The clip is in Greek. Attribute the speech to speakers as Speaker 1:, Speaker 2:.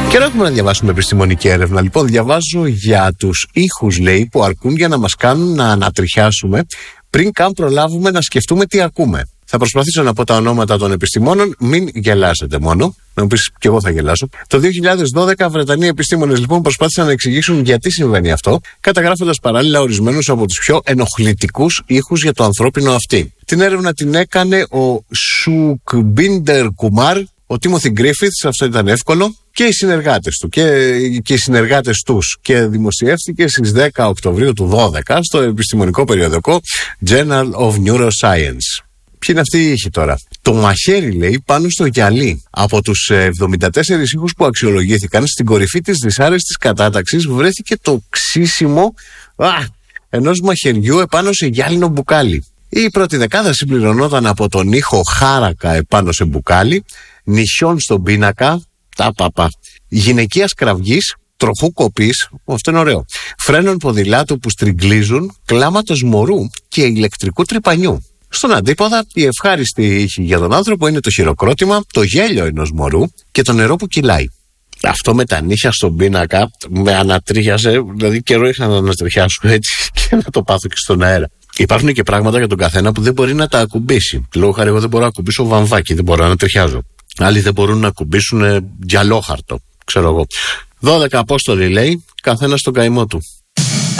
Speaker 1: Καιρό έχουμε να διαβάσουμε επιστημονική έρευνα. Λοιπόν, διαβάζω για τους ήχους, λέει, που αρκούν για να μας κάνουν να ανατριχιάσουμε πριν καν προλάβουμε να σκεφτούμε τι ακούμε. Θα προσπαθήσω να πω τα ονόματα των επιστημόνων, μην γελάσετε μόνο. Να μου πεις, κι εγώ θα γελάσω. Το 2012, Βρετανοί επιστήμονες λοιπόν προσπάθησαν να εξηγήσουν γιατί συμβαίνει αυτό, καταγράφοντας παράλληλα ορισμένους από τους πιο ενοχλητικούς ήχους για το ανθρώπινο αυτί. Την έρευνα την έκανε ο Σουκμπίντερ Κουμάρ, ο Τίμοθι Γκρίφιθς, αυτό ήταν εύκολο, και οι συνεργάτες του και οι συνεργάτες τους, και δημοσιεύτηκε στις 10 Οκτωβρίου του 2012 στο επιστημονικό περιοδικό Journal of Neuroscience. Ποιοι είναι αυτοί οι ήχοι τώρα? Το μαχαίρι, λέει, πάνω στο γυαλί. Από τους 74 ήχους που αξιολογήθηκαν, στην κορυφή της δυσάρεστης κατάταξης βρέθηκε το ξύσιμο ενός μαχαιριού επάνω σε γυάλινο μπουκάλι. Η πρώτη δεκάδα συμπληρωνόταν από τον ήχο χάρακα επάνω σε μπουκάλι, νησιών στον πίνακα, γυναικείας κραυγής, τροχού κοπής, αυτό είναι ωραίο, φρένων ποδηλάτου που στριγκλίζουν, κλάματος μωρού και ηλεκτρικού τρυπανιού. Στον αντίποδα, η ευχάριστη ήχη για τον άνθρωπο είναι το χειροκρότημα, το γέλιο ενός μωρού και το νερό που κυλάει. Αυτό με τα νύχια στον πίνακα με ανατρίχιασε, δηλαδή καιρό είχα να ανατριχιάσω έτσι και να το πάθω και στον αέρα. Υπάρχουν και πράγματα για τον καθένα που δεν μπορεί να τα ακουμπήσει. Λόγω χάρη, εγώ δεν μπορώ να ακουμπήσω βαμβάκι, δεν μπορώ να ανατριχιάζω. Άλλοι δεν μπορούν να ακουμπήσουν γυαλόχαρτο, ξέρω εγώ. 12 Απόστολοι, λέει, καθένα στον καημό του.